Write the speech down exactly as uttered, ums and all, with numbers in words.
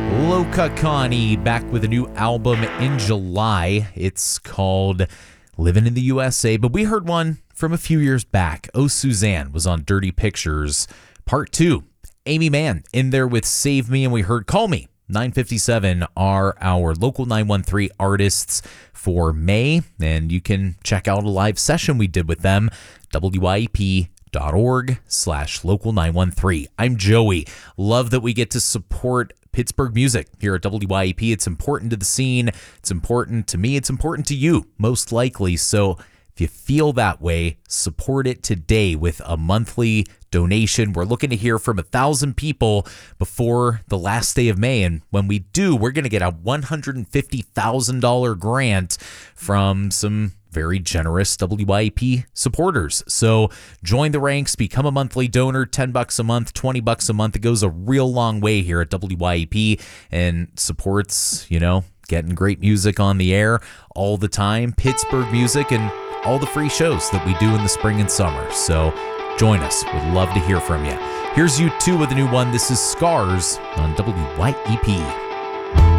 Loka Connie back with a new album in July. It's called Living in the U S A, but we heard one from a few years back. Oh, Suzanne was on Dirty Pictures Part two. Amy Mann in there with Save Me, and we heard Call Me. nine fifty-seven are our Local nine one three artists for May, and you can check out a live session we did with them, W I E P dot org slash local nine one three. I'm Joey. Love that we get to support Pittsburgh music here at W I E P. It's important to the scene. It's important to me. It's important to you, most likely. So if you feel that way, support it today with a monthly donation. We're looking to hear from a thousand people before the last day of May. And when we do, we're going to get a one hundred fifty thousand dollars grant from some very generous W I E P supporters. So join the ranks, become a monthly donor, ten bucks a month, twenty bucks a month. It goes a real long way here at W I E P and supports, you know, getting great music on the air all the time, Pittsburgh music, and all the free shows that we do in the spring and summer. So join us. We'd love to hear from you. Here's U two with a new one. This is Scars on W I E P.